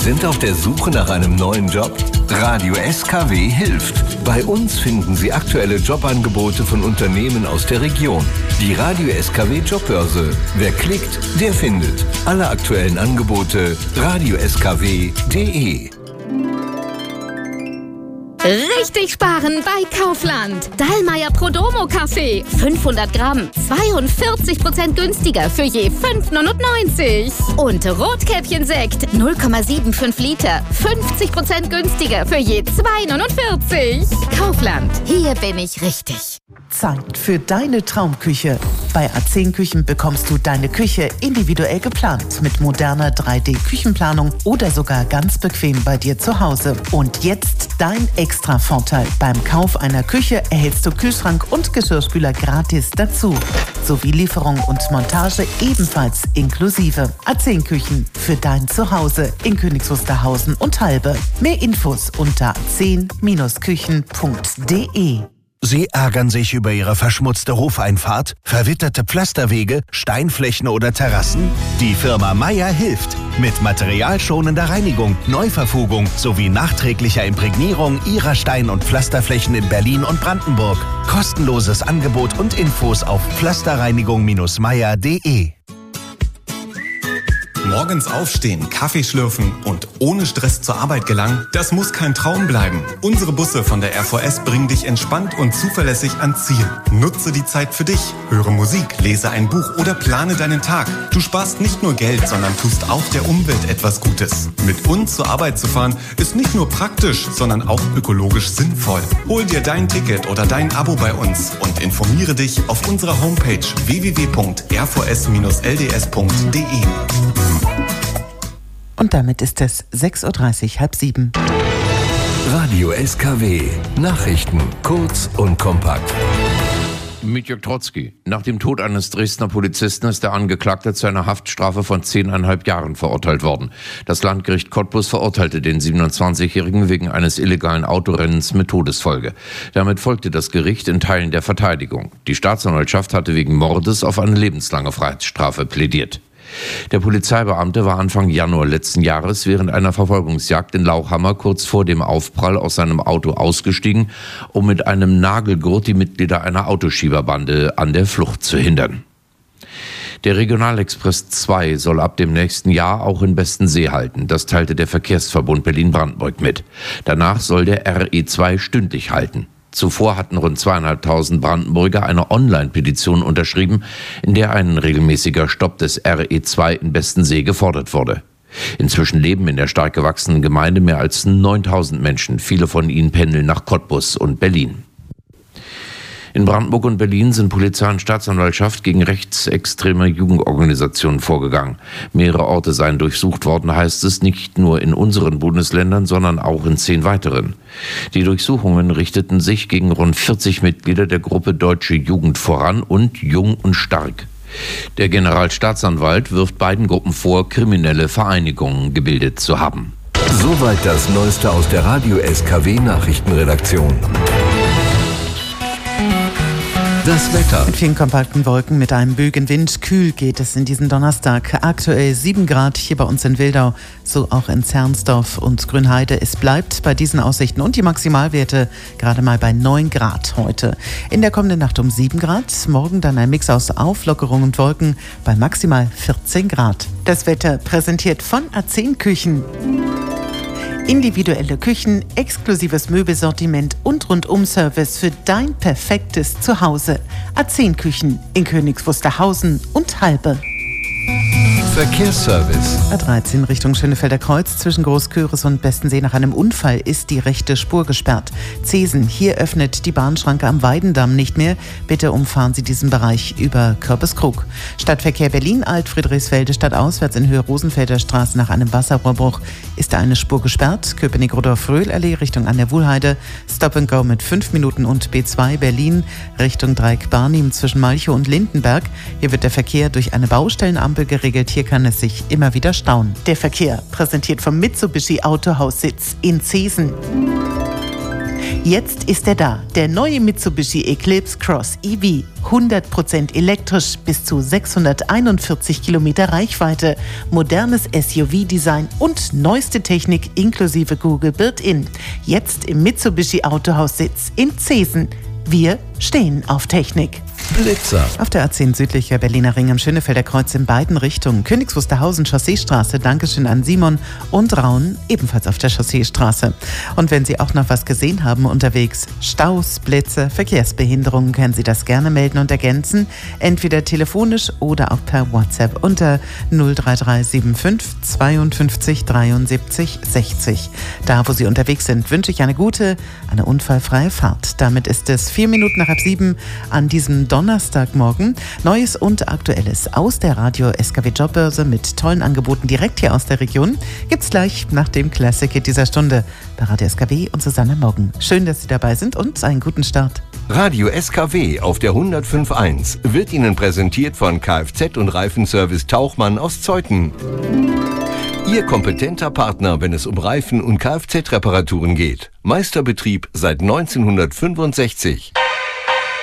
sind auf der Suche nach einem neuen Job? Radio SKW hilft. Bei uns finden Sie aktuelle Jobangebote von Unternehmen aus der Region. Die Radio SKW Jobbörse. Wer klickt, der findet. Alle aktuellen Angebote radioskw.de. Richtig sparen bei Kaufland. Dallmayr Prodomo Kaffee. 500 Gramm. 42% günstiger für je 5,99. Und Rotkäppchen-Sekt. 0,75 Liter. 50% günstiger für je 2,49. Kaufland. Hier bin ich richtig. Zeit für deine Traumküche. Bei A10 Küchen bekommst du deine Küche individuell geplant mit moderner 3D-Küchenplanung oder sogar ganz bequem bei dir zu Hause. Und jetzt dein Extra-Vorteil. Beim Kauf einer Küche erhältst du Kühlschrank und Geschirrspüler gratis dazu. Sowie Lieferung und Montage ebenfalls inklusive. A10 Küchen für dein Zuhause in Königs Wusterhausen und Halbe. Mehr Infos unter a10-küchen.de. Sie ärgern sich über Ihre verschmutzte Hofeinfahrt, verwitterte Pflasterwege, Steinflächen oder Terrassen? Die Firma Meier hilft. Mit materialschonender Reinigung, Neuverfugung sowie nachträglicher Imprägnierung Ihrer Stein- und Pflasterflächen in Berlin und Brandenburg. Kostenloses Angebot und Infos auf pflasterreinigung-meier.de. Morgens aufstehen, Kaffee schlürfen und ohne Stress zur Arbeit gelangen, das muss kein Traum bleiben. Unsere Busse von der RVS bringen dich entspannt und zuverlässig ans Ziel. Nutze die Zeit für dich, höre Musik, lese ein Buch oder plane deinen Tag. Du sparst nicht nur Geld, sondern tust auch der Umwelt etwas Gutes. Mit uns zur Arbeit zu fahren, ist nicht nur praktisch, sondern auch ökologisch sinnvoll. Hol dir dein Ticket oder dein Abo bei uns und informiere dich auf unserer Homepage www.rvs-lds.de. Und damit ist es 6:30 Uhr, 6:30. Radio SKW. Nachrichten kurz und kompakt. Mit Jörg Trotzki. Nach dem Tod eines Dresdner Polizisten ist der Angeklagte zu einer Haftstrafe von 10,5 Jahren verurteilt worden. Das Landgericht Cottbus verurteilte den 27-Jährigen wegen eines illegalen Autorennens mit Todesfolge. Damit folgte das Gericht in Teilen der Verteidigung. Die Staatsanwaltschaft hatte wegen Mordes auf eine lebenslange Freiheitsstrafe plädiert. Der Polizeibeamte war Anfang Januar letzten Jahres während einer Verfolgungsjagd in Lauchhammer kurz vor dem Aufprall aus seinem Auto ausgestiegen, um mit einem Nagelgurt die Mitglieder einer Autoschieberbande an der Flucht zu hindern. Der Regionalexpress 2 soll ab dem nächsten Jahr auch in Bestensee halten. Das teilte der Verkehrsverbund Berlin-Brandenburg mit. Danach soll der RE2 stündlich halten. Zuvor hatten rund 2.500 Brandenburger eine Online-Petition unterschrieben, in der ein regelmäßiger Stopp des RE2 in Bestensee gefordert wurde. Inzwischen leben in der stark gewachsenen Gemeinde mehr als 9.000 Menschen. Viele von ihnen pendeln nach Cottbus und Berlin. In Brandenburg und Berlin sind Polizei und Staatsanwaltschaft gegen rechtsextreme Jugendorganisationen vorgegangen. Mehrere Orte seien durchsucht worden, heißt es, nicht nur in unseren Bundesländern, sondern auch in 10 weiteren. Die Durchsuchungen richteten sich gegen rund 40 Mitglieder der Gruppe Deutsche Jugend voran und Jung und Stark. Der Generalstaatsanwalt wirft beiden Gruppen vor, kriminelle Vereinigungen gebildet zu haben. Soweit das Neueste aus der Radio SKW Nachrichtenredaktion. Das Wetter. Mit vielen kompakten Wolken, mit einem böigen Wind. Kühl geht es in diesem Donnerstag. Aktuell 7 Grad hier bei uns in Wildau, so auch in Zernsdorf und Grünheide. Es bleibt bei diesen Aussichten und die Maximalwerte gerade mal bei 9 Grad heute. In der kommenden Nacht um 7 Grad. Morgen dann ein Mix aus Auflockerung und Wolken bei maximal 14 Grad. Das Wetter präsentiert von A10 Küchen. Individuelle Küchen, exklusives Möbelsortiment und Rundum-Service für dein perfektes Zuhause. A10 Küchen in Königs Wusterhausen und Halbe. Verkehrsservice. A13 Richtung Schönefelder Kreuz zwischen Großköris und Bestensee. Nach einem Unfall ist die rechte Spur gesperrt. Zesen, hier öffnet die Bahnschranke am Weidendamm nicht mehr. Bitte umfahren Sie diesen Bereich über Körbeskrug. Stadtverkehr Berlin, Alt-Friedrichsfelde, stadtauswärts in Höhe Rosenfelder Straße nach einem Wasserrohrbruch ist eine Spur gesperrt. Köpenick-Rudolf-Röhl-Allee Richtung an der Wuhlheide. Stop and Go mit 5 Minuten und B2 Berlin Richtung Dreieck Barnim zwischen Malchow und Lindenberg. Hier wird der Verkehr durch eine Baustellenampel geregelt. Hier kann es sich immer wieder stauen. Der Verkehr präsentiert vom Mitsubishi Autohaussitz in Zesen. Jetzt ist er da, der neue Mitsubishi Eclipse Cross EV. 100% elektrisch, bis zu 641 Kilometer Reichweite, modernes SUV-Design und neueste Technik inklusive Google Built-in. Jetzt im Mitsubishi Autohaussitz in Zesen. Wir stehen auf Technik. Blitzer. Auf der A10 südlicher Berliner Ring am Schönefelder Kreuz in beiden Richtungen. Königs Wusterhausen Chausseestraße, Dankeschön an Simon, und Raun ebenfalls auf der Chausseestraße. Und wenn Sie auch noch was gesehen haben unterwegs, Staus, Blitze, Verkehrsbehinderungen, können Sie das gerne melden und ergänzen. Entweder telefonisch oder auch per WhatsApp unter 03375 52 73 60. Da, wo Sie unterwegs sind, wünsche ich eine gute, eine unfallfreie Fahrt. Damit ist es 4 Minuten nach halb 7 an diesem Donnerstagmorgen. Neues und Aktuelles aus der Radio SKW Jobbörse mit tollen Angeboten direkt hier aus der Region gibt's gleich nach dem Classic Hit dieser Stunde bei Radio SKW und Susanne Morgen. Schön, dass Sie dabei sind und einen guten Start. Radio SKW auf der 105.1 wird Ihnen präsentiert von Kfz und Reifenservice Tauchmann aus Zeuthen. Ihr kompetenter Partner, wenn es um Reifen- und Kfz-Reparaturen geht. Meisterbetrieb seit 1965.